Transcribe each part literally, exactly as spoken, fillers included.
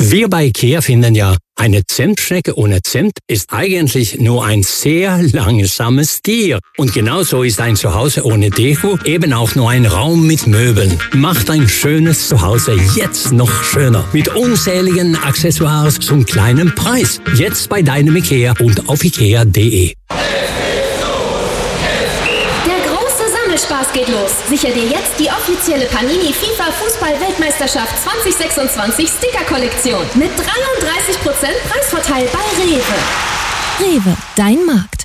Wir bei IKEA finden ja, eine Zimtschnecke ohne Zimt ist eigentlich nur ein sehr langsames Tier. Und genauso ist ein Zuhause ohne Deko eben auch nur ein Raum mit Möbeln. Macht ein schönes Zuhause jetzt noch schöner. Mit unzähligen Accessoires zum kleinen Preis. Jetzt bei deinem IKEA und auf ikea punkt de. Spaß geht los. Sicher dir jetzt die offizielle Panini FIFA Fußball-Weltmeisterschaft zwanzig sechsundzwanzig Sticker-Kollektion mit dreiunddreißig Prozent Preisvorteil bei Rewe. Rewe, dein Markt.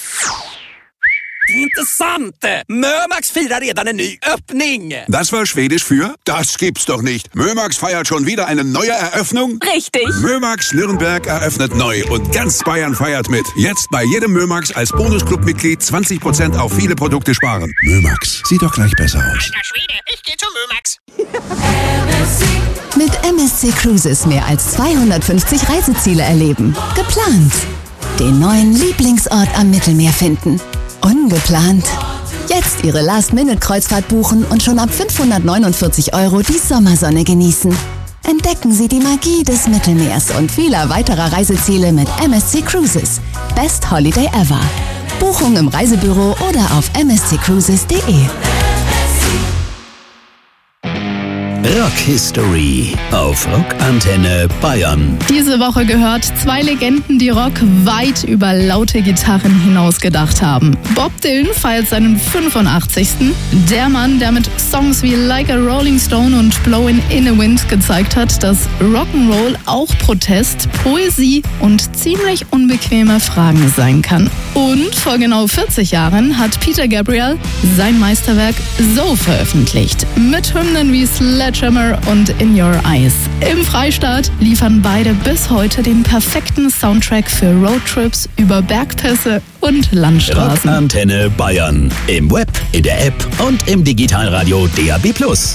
Intressant! Mömax firar redan en ny öppning. Das war Schwedisch für? Das gibt's doch nicht. Mömax feiert schon wieder eine neue Eröffnung? Richtig. Mömax Nürnberg eröffnet neu und ganz Bayern feiert mit. Jetzt bei jedem Mömax als Bonusclub-Mitglied zwanzig Prozent auf viele Produkte sparen. Mömax, sieht doch gleich besser aus. Alter Schwede, ich geh zum Mömax. Mit M S C Cruises mehr als zweihundertfünfzig Reiseziele erleben. Geplant. Den neuen Lieblingsort am Mittelmeer finden. Ungeplant. Jetzt Ihre Last-Minute-Kreuzfahrt buchen und schon ab fünfhundertneunundvierzig Euro die Sommersonne genießen. Entdecken Sie die Magie des Mittelmeers und vieler weiterer Reiseziele mit M S C Cruises. Best Holiday ever. Buchung im Reisebüro oder auf m s c cruises punkt de. Rock History auf Rockantenne Bayern. Diese Woche gehört zwei Legenden, die Rock weit über laute Gitarren hinaus gedacht haben. Bob Dylan feiert seinen fünfundachtzigsten Der Mann, der mit Songs wie Like a Rolling Stone und Blowin' in the Wind gezeigt hat, dass Rock'n'Roll auch Protest, Poesie und ziemlich unbequeme Fragen sein kann. Und vor genau vierzig Jahren hat Peter Gabriel sein Meisterwerk So veröffentlicht. Mit Hymnen wie Sledgehammer und In Your Eyes. Im Freistaat liefern beide bis heute den perfekten Soundtrack für Roadtrips über Bergpässe und Landstraßen. Rockantenne Bayern. Im Web, in der App und im Digitalradio D A B plus.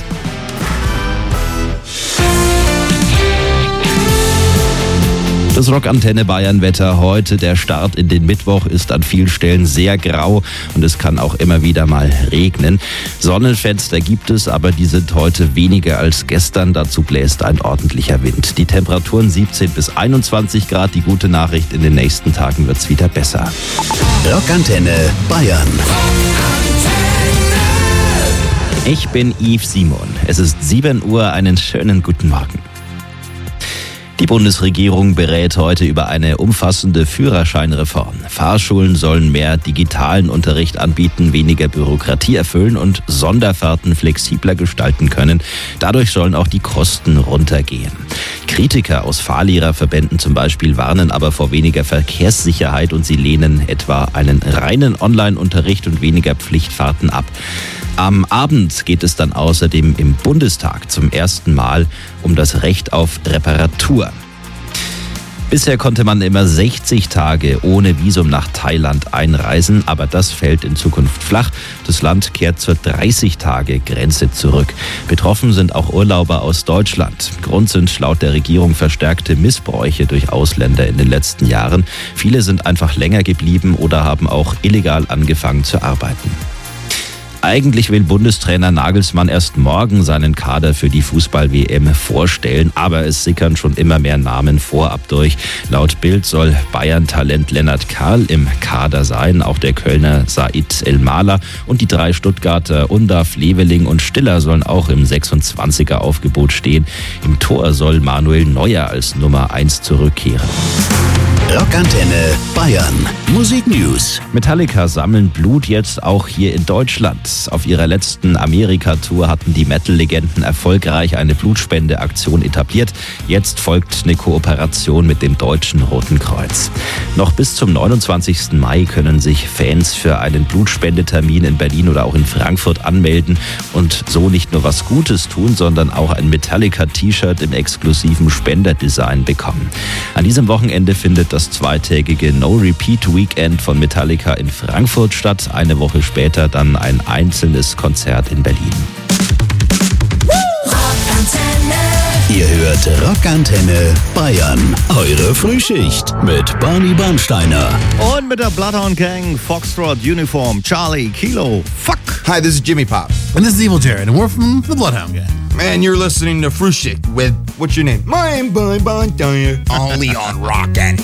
Das Rockantenne Bayern Wetter heute. Der Start in den Mittwoch ist an vielen Stellen sehr grau und es kann auch immer wieder mal regnen. Sonnenfenster gibt es, aber die sind heute weniger als gestern. Dazu bläst ein ordentlicher Wind. Die Temperaturen siebzehn bis einundzwanzig Grad. Die gute Nachricht, in den nächsten Tagen wird es wieder besser. Rockantenne Bayern. Ich bin Yves Simon. Es ist sieben Uhr. Einen schönen guten Morgen. Die Bundesregierung berät heute über eine umfassende Führerscheinreform. Fahrschulen sollen mehr digitalen Unterricht anbieten, weniger Bürokratie erfüllen und Sonderfahrten flexibler gestalten können. Dadurch sollen auch die Kosten runtergehen. Kritiker aus Fahrlehrerverbänden zum Beispiel warnen aber vor weniger Verkehrssicherheit und sie lehnen etwa einen reinen Online-Unterricht und weniger Pflichtfahrten ab. Am Abend geht es dann außerdem im Bundestag zum ersten Mal um das Recht auf Reparatur. Bisher konnte man immer sechzig Tage ohne Visum nach Thailand einreisen, aber das fällt in Zukunft flach. Das Land kehrt zur dreißig-Tage-Grenze zurück. Betroffen sind auch Urlauber aus Deutschland. Grund sind laut der Regierung verstärkte Missbräuche durch Ausländer in den letzten Jahren. Viele sind einfach länger geblieben oder haben auch illegal angefangen zu arbeiten. Eigentlich will Bundestrainer Nagelsmann erst morgen seinen Kader für die Fußball-W M vorstellen, aber es sickern schon immer mehr Namen vorab durch. Laut Bild soll Bayern-Talent Lennart Kahl im Kader sein, auch der Kölner Said El-Mala und die drei Stuttgarter Undav, Leveling und Stiller sollen auch im sechsundzwanziger Aufgebot stehen. Im Tor soll Manuel Neuer als Nummer eins zurückkehren. Rockantenne Bayern. Musik News. Metallica sammeln Blut jetzt auch hier in Deutschland. Auf ihrer letzten Amerika-Tour hatten die Metal-Legenden erfolgreich eine Blutspendeaktion etabliert. Jetzt folgt eine Kooperation mit dem Deutschen Roten Kreuz. Noch bis zum neunundzwanzigsten Mai können sich Fans für einen Blutspendetermin in Berlin oder auch in Frankfurt anmelden und so nicht nur was Gutes tun, sondern auch ein Metallica-T-Shirt im exklusiven Spenderdesign bekommen. An diesem Wochenende findet das zweitägige No-Repeat-Weekend von Metallica in Frankfurt statt. Eine Woche später dann ein einzelnes Konzert in Berlin. Ihr hört Rockantenne Bayern. Eure Frühschicht mit Barney Bernsteiner. Und mit der Bloodhound Gang, Foxtrot Uniform, Charlie, Kilo, Fuck. Hi, this is Jimmy Pop. And this is Evil Jared, and we're from the Bloodhound Gang. And you're listening to Frühstück with, what's your name? My name, Bud Bud Dyer. Only on Rockin'